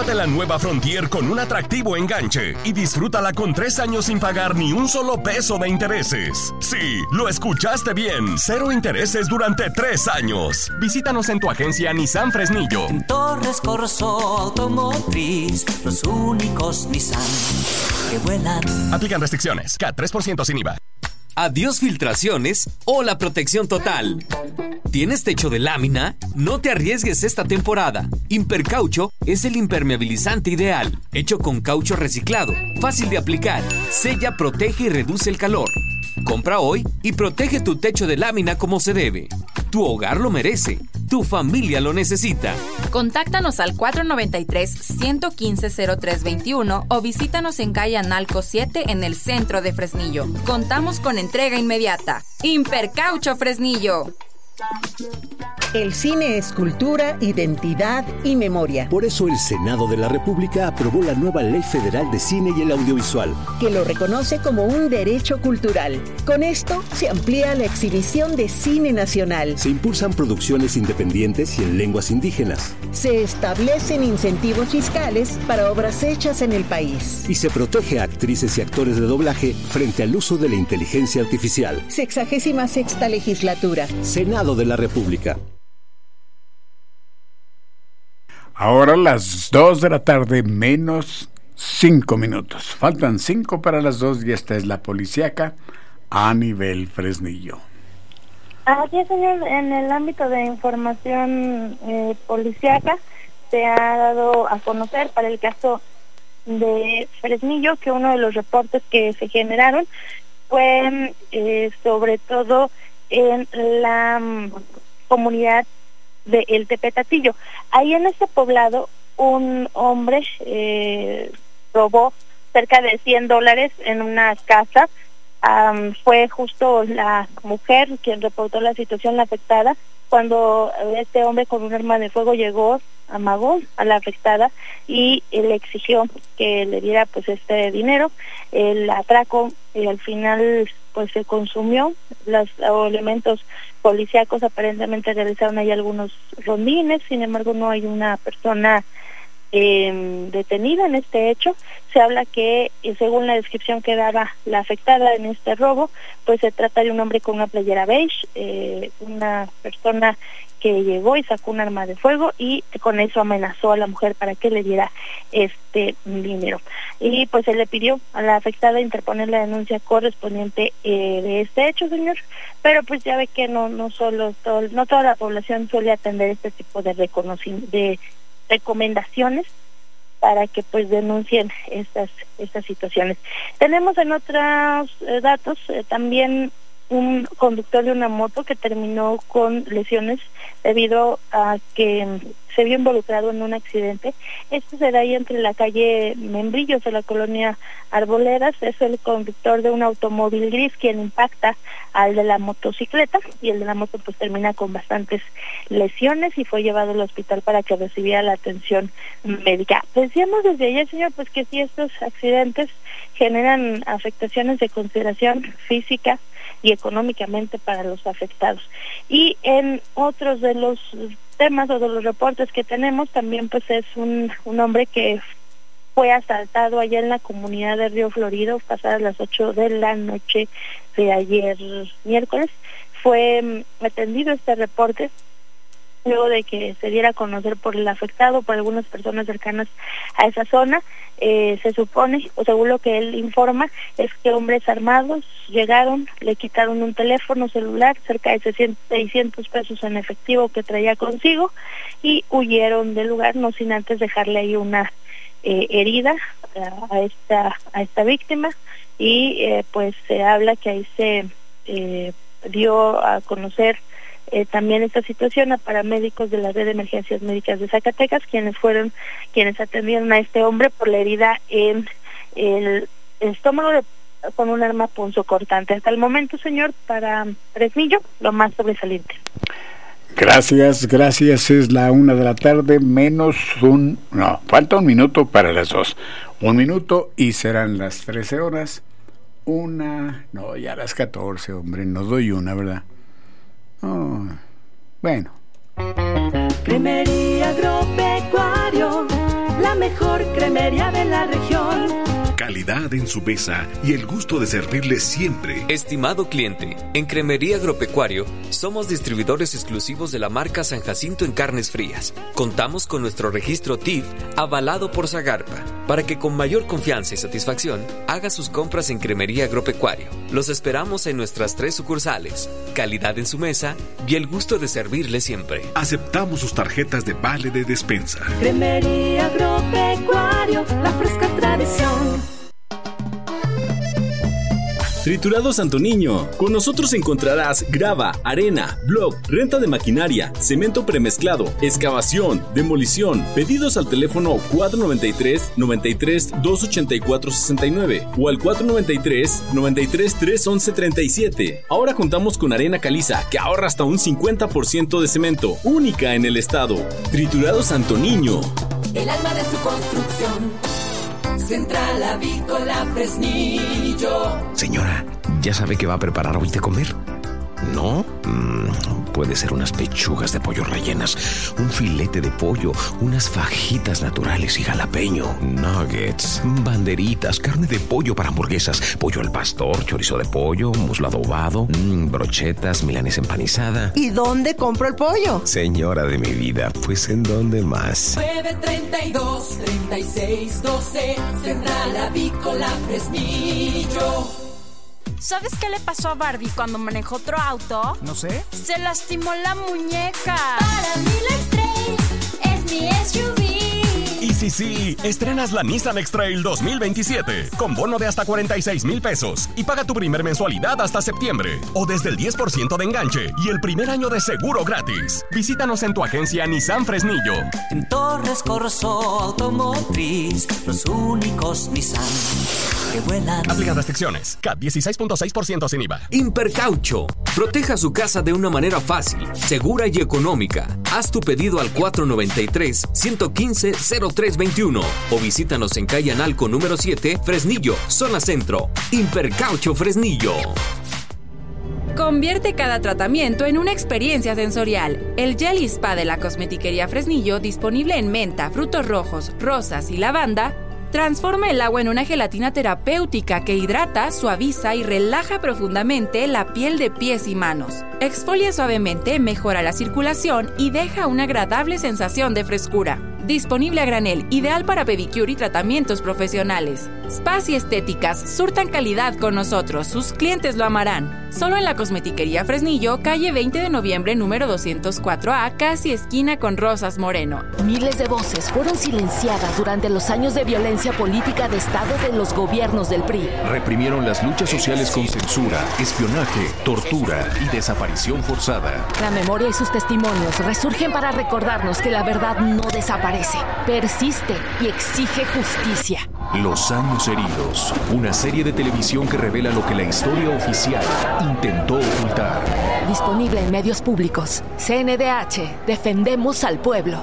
de la nueva Frontier con un atractivo enganche y disfrútala con 3 años sin pagar ni un solo peso de intereses. Sí, lo escuchaste bien. 0 intereses durante 3 años. Visítanos en tu agencia Nissan Fresnillo. En Torres Corso Automotriz, los únicos Nissan que vuelan. Aplican restricciones. CAT 3% sin IVA. Adiós filtraciones o la protección total. ¿Tienes techo de lámina? No te arriesgues esta temporada. Impercaucho es el impermeabilizante ideal, hecho con caucho reciclado, fácil de aplicar, sella, protege y reduce el calor. Compra hoy y protege tu techo de lámina como se debe. Tu hogar lo merece. Tu familia lo necesita. Contáctanos al 493-115-0321 o visítanos en calle Analco 7 en el centro de Fresnillo. Contamos con entrega inmediata. Impercaucho Fresnillo. El cine es cultura, identidad y memoria. Por eso el Senado de la República aprobó la nueva Ley Federal de Cine y el Audiovisual, que lo reconoce como un derecho cultural. Con esto se amplía la exhibición de cine nacional. Se impulsan producciones independientes y en lenguas indígenas. Se establecen incentivos fiscales para obras hechas en el país. Y se protege a actrices y actores de doblaje frente al uso de la inteligencia artificial. 66ª legislatura. Senado de la República. Ahora las 2 de la tarde menos 5 minutos. Faltan 5 para las 2 y esta es la policíaca a nivel Fresnillo. Así es, señor. En el ámbito de información policíaca se ha dado a conocer para el caso de Fresnillo que uno de los reportes que se generaron fue sobre todo en la comunidad de El Tepetatillo. Ahí en este poblado un hombre robó cerca de $100 en una casa. Fue justo la mujer quien reportó la situación afectada cuando este hombre con un arma de fuego llegó, amagó a la afectada y le exigió que le diera pues este dinero. El atraco al final pues se consumió. Los elementos policíacos aparentemente realizaron ahí algunos rondines, sin embargo no hay una persona detenida en este hecho. Se habla que según la descripción que daba la afectada en este robo, pues se trata de un hombre con una playera beige, una persona que llegó y sacó un arma de fuego y con eso amenazó a la mujer para que le diera este dinero. Y pues se le pidió a la afectada interponer la denuncia correspondiente de este hecho, señor. Pero pues ya ve que no toda la población suele atender este tipo de recomendaciones para que pues denuncien estas situaciones. Tenemos en otros datos también un conductor de una moto que terminó con lesiones debido a que se vio involucrado en un accidente. Esto se da ahí entre la calle Membrillos de la colonia Arboledas. Es el conductor de un automóvil gris quien impacta al de la motocicleta y el de la moto pues termina con bastantes lesiones y fue llevado al hospital para que recibiera la atención médica. Decíamos desde ayer, señor, pues que si estos accidentes generan afectaciones de consideración física y económicamente para los afectados. Y en otros de los temas o de los reportes que tenemos también pues es un hombre que fue asaltado allá en la comunidad de Río Florido pasadas las 8 de la noche de ayer miércoles. Fue atendido este reporte luego de que se diera a conocer por el afectado, por algunas personas cercanas a esa zona. Se supone, o según lo que él informa, es que hombres armados llegaron, le quitaron un teléfono celular, cerca de 600 pesos en efectivo que traía consigo, y huyeron del lugar, no sin antes dejarle ahí una herida a esta víctima. Y pues se habla que ahí se dio a conocer también esta situación a paramédicos de la red de emergencias médicas de Zacatecas, quienes atendieron a este hombre por la herida en el estómago con un arma punzocortante. Hasta el momento, señor, para Fresnillo, lo más sobresaliente. Gracias, es la 1 de la tarde menos falta un minuto para las 2. 1 minuto y serán las 13 horas. Ya las 14, hombre, no doy una, ¿verdad? Bueno. Cremería Agropecuario, la mejor cremería de la región. Calidad en su mesa y el gusto de servirle siempre. Estimado cliente, en Cremería Agropecuario somos distribuidores exclusivos de la marca San Jacinto en carnes frías. Contamos con nuestro registro TIF avalado por Zagarpa para que con mayor confianza y satisfacción haga sus compras en Cremería Agropecuario. Los esperamos en nuestras 3 sucursales. Calidad en su mesa y el gusto de servirle siempre. Aceptamos sus tarjetas de vale de despensa. Cremería Agropecuario, la fresca tradición. Triturados Santo Niño. Con nosotros encontrarás grava, arena, block, renta de maquinaria, cemento premezclado, excavación, demolición. Pedidos al teléfono 493-93-284-69 o al 493-93-311-37. Ahora contamos con arena caliza que ahorra hasta un 50% de cemento, única en el estado. Triturados Santo Niño. El alma de su construcción. Central Avícola Fresnillo. Señora, ¿ya sabe qué va a preparar hoy de comer? ¿No? Puede ser unas pechugas de pollo rellenas, un filete de pollo, unas fajitas naturales y jalapeño, nuggets, banderitas, carne de pollo para hamburguesas, pollo al pastor, chorizo de pollo, muslo adobado, brochetas, milanesa empanizada. ¿Y dónde compro el pollo? Señora de mi vida, pues ¿en dónde más? 932-3612, Central Avícola Fresnillo. ¿Sabes qué le pasó a Barbie cuando manejó otro auto? No sé. Se lastimó la muñeca. Para mí la X-Trail es mi SUV. Y sí, estrenas la Nissan X-Trail 2027 con bono de hasta 46,000 pesos y paga tu primer mensualidad hasta septiembre o desde el 10% de enganche y el primer año de seguro gratis. Visítanos en tu agencia Nissan Fresnillo. En Torres Corso Automotriz, los únicos Nissan que vuelan. Aplican restricciones. CAT 16.6% sin IVA. Impercaucho. Proteja su casa de una manera fácil, segura y económica. Haz tu pedido al 493-115-0321 o visítanos en calle Analco número 7, Fresnillo, zona centro. Impercaucho Fresnillo. Convierte cada tratamiento en una experiencia sensorial. El Gel Spa de la Cosmetiquería Fresnillo, disponible en menta, frutos rojos, rosas y lavanda, transforma el agua en una gelatina terapéutica que hidrata, suaviza y relaja profundamente la piel de pies y manos. Exfolia suavemente, mejora la circulación y deja una agradable sensación de frescura. Disponible a granel, ideal para pedicure y tratamientos profesionales. Spas y estéticas surtan calidad con nosotros, sus clientes lo amarán. Solo en la Cosmetiquería Fresnillo, calle 20 de noviembre, número 204A, casi esquina con Rosas Moreno. Miles de voces fueron silenciadas durante los años de violencia política de Estado de los gobiernos del PRI. Reprimieron las luchas sociales con censura, espionaje, tortura y desaparición forzada. La memoria y sus testimonios resurgen para recordarnos que la verdad no desaparece, persiste y exige justicia. Los años heridos, una serie de televisión que revela lo que la historia oficial intentó ocultar. Disponible en medios públicos. CNDH, defendemos al pueblo.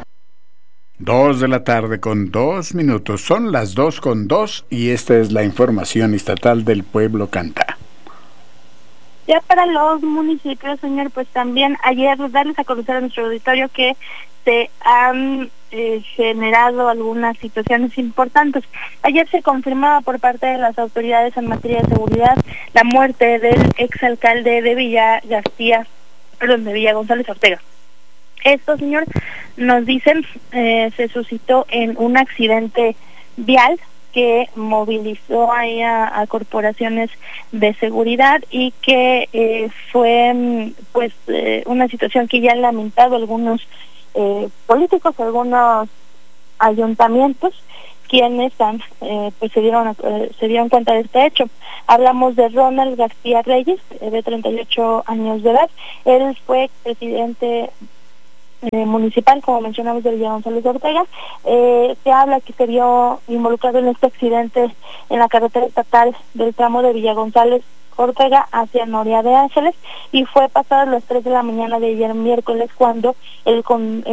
2 de la tarde con 2 minutos. Son las 2:02 y esta es la información estatal del Pueblo Canta. Ya para los municipios, señor, pues también ayer darles a conocer a nuestro auditorio que se han generado algunas situaciones importantes. Ayer se confirmaba por parte de las autoridades en materia de seguridad la muerte del exalcalde de Villa González Ortega. Esto, señor, nos dicen, se suscitó en un accidente vial que movilizó ahí a corporaciones de seguridad y que fue una situación que ya han lamentado algunos políticos, algunos ayuntamientos, quienes se dieron cuenta de este hecho. Hablamos de Ronald García Reyes, de 38 años de edad. Él fue presidente municipal, como mencionamos, de Villa González Ortega. Se habla que se vio involucrado en este accidente en la carretera estatal del tramo de Villa González Ortega hacia Noria de Ángeles, y fue pasadas las 3 de la mañana de ayer miércoles cuando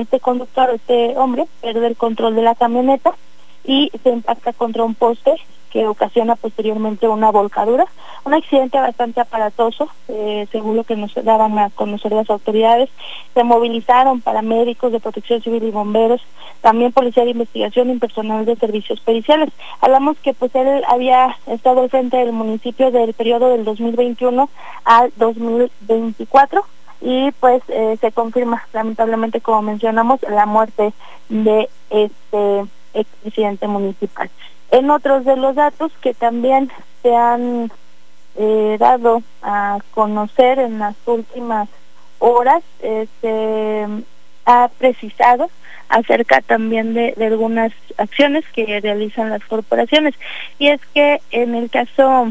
este hombre pierde el control de la camioneta y se impacta contra un poste que ocasiona posteriormente una volcadura. Un accidente bastante aparatoso, según lo que nos daban a conocer las autoridades. Se movilizaron paramédicos de Protección Civil y bomberos, también policía de investigación y personal de servicios periciales. Hablamos que pues él había estado al frente del municipio del periodo del 2021 al 2024 y pues se confirma lamentablemente, como mencionamos, la muerte de este expresidente municipal. En otros de los datos que también se han dado a conocer en las últimas horas, se ha precisado acerca también de algunas acciones que realizan las corporaciones, y es que en el caso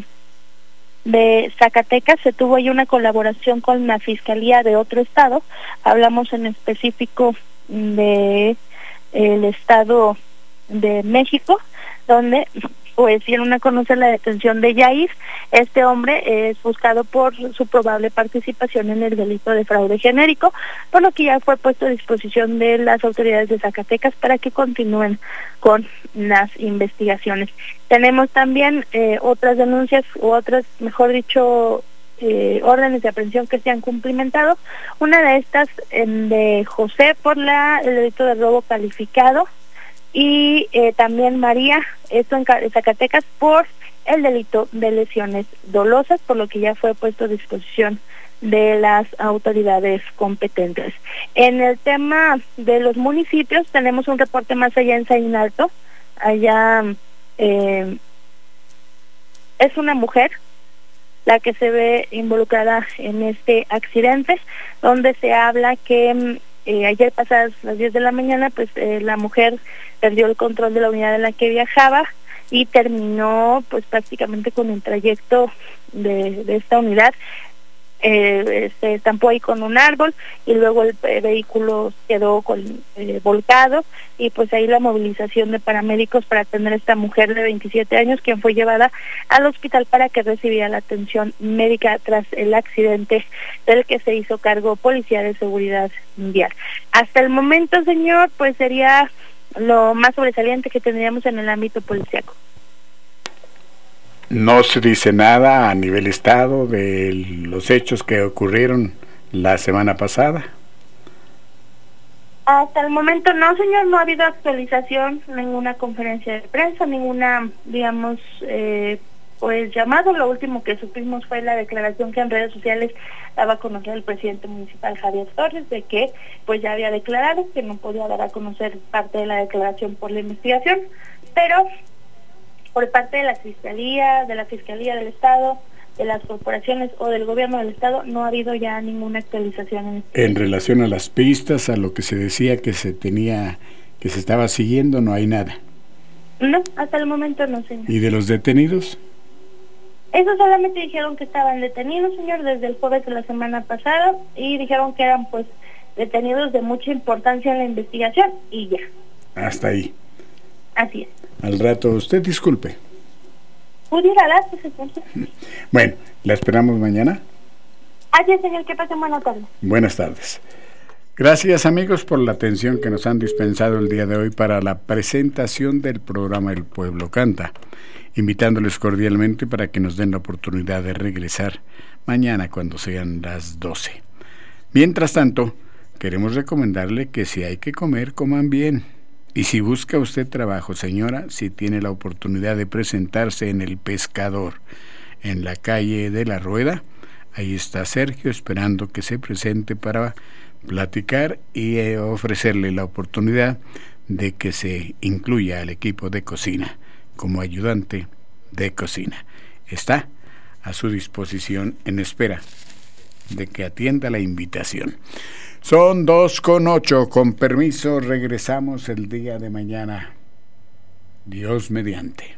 de Zacatecas se tuvo ahí una colaboración con la Fiscalía de otro estado. Hablamos en específico de el Estado de México, donde pues dieron a conocer la detención de Yair. Este hombre es buscado por su probable participación en el delito de fraude genérico, por lo que ya fue puesto a disposición de las autoridades de Zacatecas para que continúen con las investigaciones. Tenemos también otras denuncias, u otras, mejor dicho, órdenes de aprehensión que se han cumplimentado. Una de estas de José por el delito de robo calificado, y también María, esto en Zacatecas, por el delito de lesiones dolosas, por lo que ya fue puesto a disposición de las autoridades competentes. En el tema de los municipios, tenemos un reporte más allá en Sainalto. Allá es una mujer la que se ve involucrada en este accidente, donde se habla que ayer pasadas las 10 de la mañana, pues la mujer perdió el control de la unidad en la que viajaba y terminó pues prácticamente con el trayecto de esta unidad. Se estampó ahí con un árbol y luego el vehículo quedó volcado, y pues ahí la movilización de paramédicos para atender a esta mujer de 27 años, quien fue llevada al hospital para que recibiera la atención médica tras el accidente del que se hizo cargo Policía de Seguridad Vial. Hasta el momento, señor, pues sería lo más sobresaliente que tendríamos en el ámbito policíaco. No se dice nada a nivel estado de los hechos que ocurrieron la semana pasada. Hasta el momento no, señor, no ha habido actualización, ninguna conferencia de prensa, ninguna, digamos, pues llamado. Lo último que supimos fue la declaración que en redes sociales daba a conocer el presidente municipal Javier Torres, de que pues ya había declarado que no podía dar a conocer parte de la declaración por la investigación, pero por parte de la Fiscalía del Estado, de las corporaciones o del gobierno del Estado, no ha habido ya ninguna actualización. En relación a las pistas, a lo que se decía que se estaba siguiendo, no hay nada. No, hasta el momento no, señor. ¿Y de los detenidos? Eso solamente dijeron que estaban detenidos, señor, desde el jueves de la semana pasada, y dijeron que eran pues detenidos de mucha importancia en la investigación, y ya. Hasta ahí. Así es. Al rato, usted disculpe. ¿Pudiera darse, señor? Bueno, ¿la esperamos mañana? Así es, señor, que pasen buenas tardes. Buenas tardes. Gracias, amigos, por la atención que nos han dispensado el día de hoy para la presentación del programa El Pueblo Canta, invitándoles cordialmente para que nos den la oportunidad de regresar mañana cuando sean las 12. Mientras tanto, queremos recomendarle que si hay que comer, coman bien. Y si busca usted trabajo, señora, si tiene la oportunidad de presentarse en El Pescador, en la calle de la Rueda, ahí está Sergio esperando que se presente para platicar y ofrecerle la oportunidad de que se incluya al equipo de cocina como ayudante de cocina. Está a su disposición en espera de que atienda la invitación. Son 2:08, con permiso, regresamos el día de mañana. Dios mediante.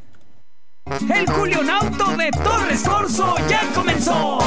El Julionauto de Torres Corso ya comenzó.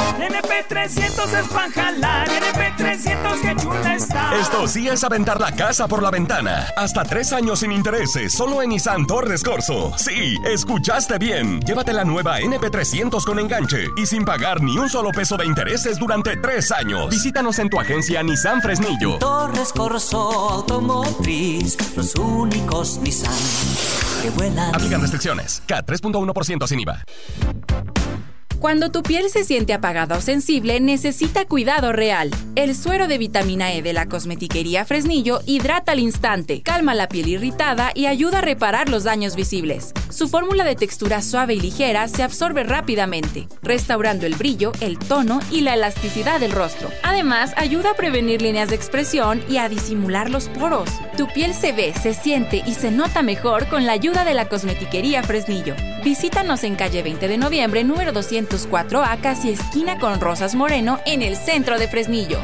NP300 es para jalar, NP300 que chula está. Esto sí es aventar la casa por la ventana. Hasta 3 años sin intereses, solo en Nissan Torres Corso. Sí, escuchaste bien. Llévate la nueva NP300 con enganche y sin pagar ni un solo peso de intereses durante 3 años. Visítanos en tu agencia Nissan Fresnillo. Torres Corso Automotriz, los únicos Nissan. que vuelan. Aplican restricciones. CAT 3.1% sin IVA. Cuando tu piel se siente apagada o sensible, necesita cuidado real. El suero de vitamina E de la Cosmetiquería Fresnillo hidrata al instante, calma la piel irritada y ayuda a reparar los daños visibles. Su fórmula de textura suave y ligera se absorbe rápidamente, restaurando el brillo, el tono y la elasticidad del rostro. Además, ayuda a prevenir líneas de expresión y a disimular los poros. Tu piel se ve, se siente y se nota mejor con la ayuda de la Cosmetiquería Fresnillo. Visítanos en calle 20 de noviembre, número 204A, casi esquina con Rosas Moreno, en el centro de Fresnillo.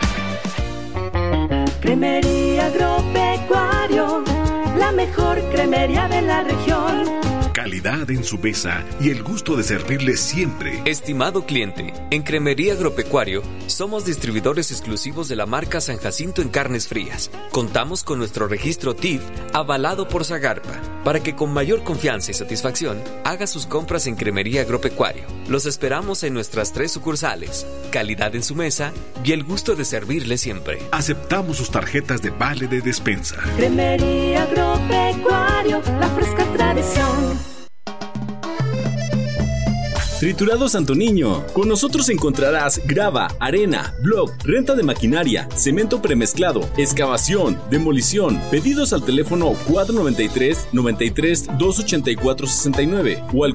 Cremería Agropecuario, la mejor cremería de la región. Calidad en su mesa y el gusto de servirle siempre. Estimado cliente, en Cremería Agropecuario somos distribuidores exclusivos de la marca San Jacinto en carnes frías. Contamos con nuestro registro TIF avalado por Zagarpa para que con mayor confianza y satisfacción haga sus compras en Cremería Agropecuario. Los esperamos en nuestras 3 sucursales. Calidad en su mesa y el gusto de servirle siempre. Aceptamos sus tarjetas de vale de despensa. Cremería Agropecuario, la fresca tradición. Triturados Santo Niño. Con nosotros encontrarás grava, arena, block, renta de maquinaria, cemento premezclado, excavación, demolición. Pedidos al teléfono 493-93-284-69 o al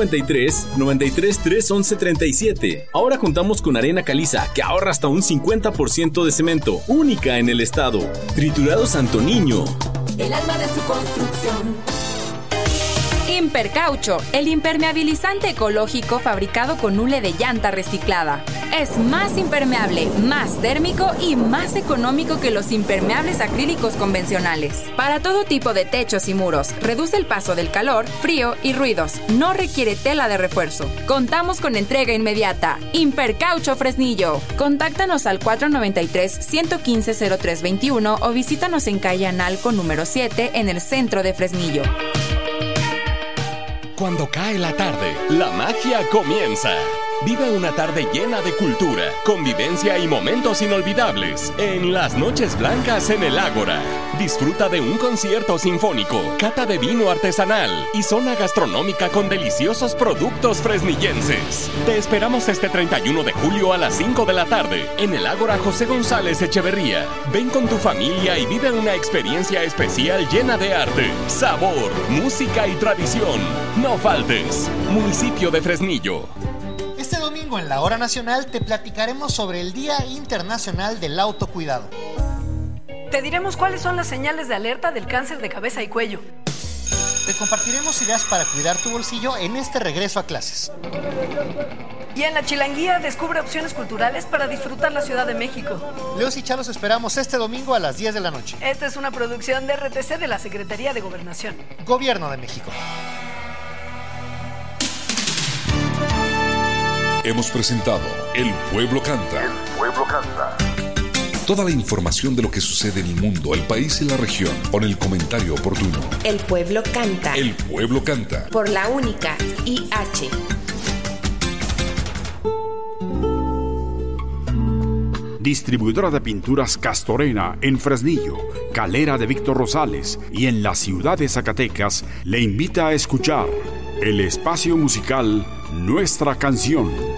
493-93-311-37. Ahora contamos con arena caliza que ahorra hasta un 50% de cemento, única en el estado. Triturados Santo Niño. El alma de su construcción. Impercaucho, el impermeabilizante ecológico fabricado con hule de llanta reciclada. Es más impermeable, más térmico y más económico que los impermeables acrílicos convencionales. Para todo tipo de techos y muros, reduce el paso del calor, frío y ruidos. No requiere tela de refuerzo. Contamos con entrega inmediata. Impercaucho Fresnillo. Contáctanos al 493-115-0321 o visítanos en calle Analco número 7 en el centro de Fresnillo. Cuando cae la tarde, la magia comienza. Vive una tarde llena de cultura, convivencia y momentos inolvidables en las Noches Blancas en el Ágora. Disfruta de un concierto sinfónico, cata de vino artesanal y zona gastronómica con deliciosos productos fresnillenses. Te esperamos este 31 de julio a las 5 de la tarde en el Ágora José González Echeverría. Ven con tu familia y vive una experiencia especial llena de arte, sabor, música y tradición. No faltes. Municipio de Fresnillo. Este domingo en la Hora Nacional te platicaremos sobre el Día Internacional del Autocuidado. Te diremos cuáles son las señales de alerta del cáncer de cabeza y cuello. Te compartiremos ideas para cuidar tu bolsillo en este regreso a clases. Y en la Chilanguía descubre opciones culturales para disfrutar la Ciudad de México. Leos y Chalos esperamos este domingo a las 10 de la noche. Esta es una producción de RTC de la Secretaría de Gobernación. Gobierno de México. Hemos presentado El Pueblo Canta. El Pueblo Canta. Toda la información de lo que sucede en el mundo, el país y la región, con el comentario oportuno. El Pueblo Canta. El Pueblo Canta. Por la única IH. Distribuidora de pinturas Castorena en Fresnillo, Calera de Víctor Rosales y en la ciudad de Zacatecas le invita a escuchar el espacio musical Nuestra Canción.